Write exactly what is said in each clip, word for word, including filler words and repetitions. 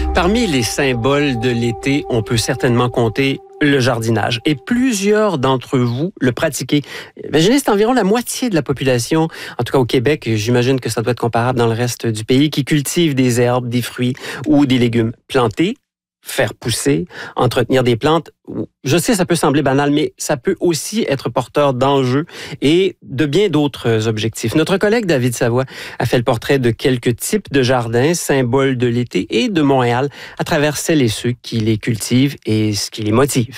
Parmi les symboles de l'été, on peut certainement compter le jardinage. Et plusieurs d'entre vous le pratiquez. Imaginez, c'est environ la moitié de la population, en tout cas au Québec, j'imagine que ça doit être comparable dans le reste du pays, qui cultive des herbes, des fruits ou des légumes plantés. Faire pousser, entretenir des plantes. Je sais, ça peut sembler banal, mais ça peut aussi être porteur d'enjeux et de bien d'autres objectifs. Notre collègue David Savoie a fait le portrait de quelques types de jardins, symboles de l'été et de Montréal, à travers celles et ceux qui les cultivent et ce qui les motive.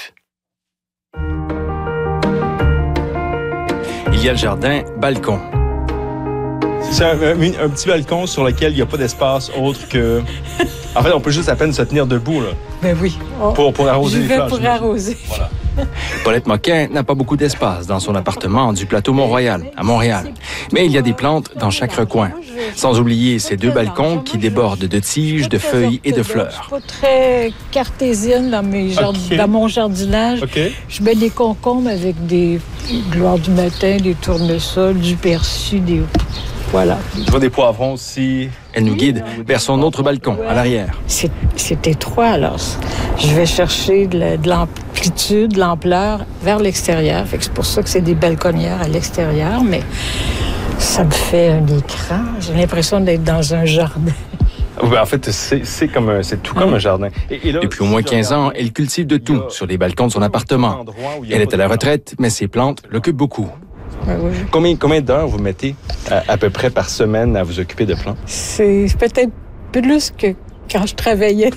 Il y a le jardin balcon. C'est un, un, un petit balcon sur lequel il n'y a pas d'espace autre que... En fait, on peut juste à peine se tenir debout, là. Ben oui. Oh, pour, pour arroser j'y les vais fleurs. pour arroser. Voilà. Paulette Moquin n'a pas beaucoup d'espace dans son appartement du plateau Mont-Royal, à Montréal. Mais il y a des plantes dans chaque recoin. Sans oublier ces deux balcons qui débordent de tiges, de feuilles et de fleurs. Je suis pas très cartésienne dans, mes jard... okay. dans mon jardinage. Okay. Je mets des concombres avec des gloires du matin, des tournesols, du persil, des... Voilà. Tu vois des poivrons aussi. Elle nous guide vers son autre balcon, à l'arrière. C'est, c'est étroit, alors. Je vais chercher de, la, de l'amplitude, de l'ampleur vers l'extérieur. Fait que c'est pour ça que c'est des balconnières à l'extérieur, mais ça me fait un écran. J'ai l'impression d'être dans un jardin. Oui, en fait, c'est, c'est, comme un, c'est tout comme un jardin. Et, et là, Depuis au moins quinze ans, elle cultive de tout sur les balcons de son appartement. Elle est à la retraite, mais ses plantes l'occupent beaucoup. Ben oui. Combien, combien d'heures vous mettez à, à peu près par semaine à vous occuper de plantes? C'est peut-être plus que quand je travaillais.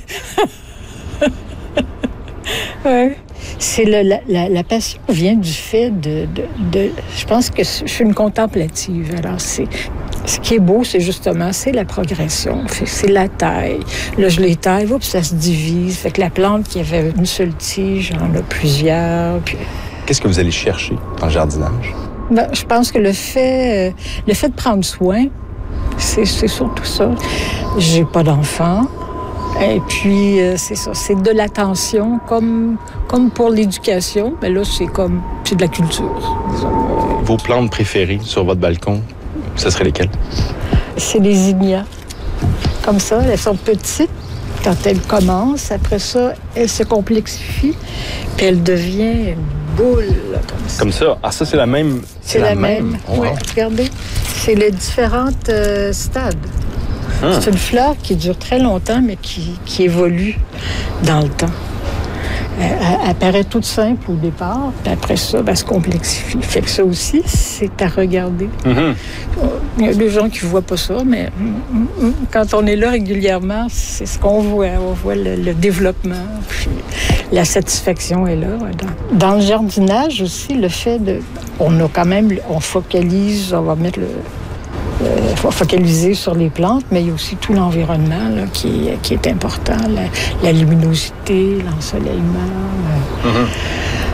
Ouais. C'est le, la, la, la passion vient du fait de, de, de... Je pense que je suis une contemplative. Alors, c'est... Ce qui est beau, c'est justement, c'est la progression. C'est la taille. Là, je les taille, puis ça se divise. Fait que la plante qui avait une seule tige, j'en ai plusieurs. Puis... Qu'est-ce que vous allez chercher dans le jardinage? Ben, je pense que le fait, euh, le fait de prendre soin, c'est, c'est surtout ça. J'ai pas d'enfant. Et puis, euh, c'est ça. C'est de l'attention, comme, comme pour l'éducation. Mais là, c'est comme, c'est de la culture, disons. Vos plantes préférées sur votre balcon, ce seraient lesquelles? C'est les zinnias. Comme ça, elles sont petites. Quand elles commencent, après ça, elles se complexifient. Puis elles deviennent boule, là, comme ça. Comme ça? Ah, ça, c'est la même? C'est, c'est la, la même, même. Oh, oui. Wow. Regardez, c'est les différentes euh, stades. Hum. C'est une fleur qui dure très longtemps, mais qui, qui évolue dans le temps. Elle, elle paraît toute simple au départ, puis après ça, ben, elle se complexifie. Fait que ça aussi, c'est à regarder. Mm-hmm. Il y a des gens qui ne voient pas ça, mais quand on est là régulièrement, c'est ce qu'on voit. On voit le, le développement, puis la satisfaction est là. Dans, dans le jardinage aussi, le fait de... On a quand même... On focalise, on va mettre le... Il euh, faut focaliser sur les plantes, mais il y a aussi tout l'environnement là, qui, qui est important, la, la luminosité, l'ensoleillement. Euh, mm-hmm.